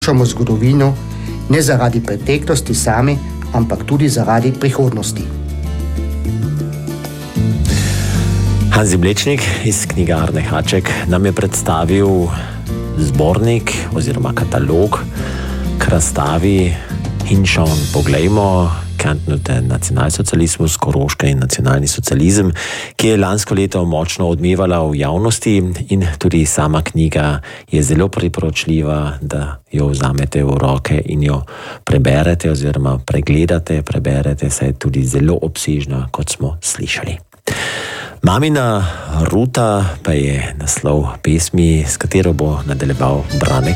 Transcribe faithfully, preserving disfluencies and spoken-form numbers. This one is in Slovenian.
Poslušamo zgodovino ne zaradi preteklosti same, ampak tudi zaradi prihodnosti. Hanzi Mlečnik iz knjigarne Haček nam je predstavil zbornik oziroma katalog k razstavi Hinšon poglejmo, Kantnute nacionalsocializmus, Koroška in nacionalni socializem, ki je lansko leto močno odmevala v javnosti in tudi sama knjiga je zelo priporočljiva, da jo vzamete v roke in jo preberete oziroma pregledate, preberete, saj je tudi zelo obsežna, kot smo slišali. Mamina ruta pa je naslov pesmi, s katero bo nadaljeval Brane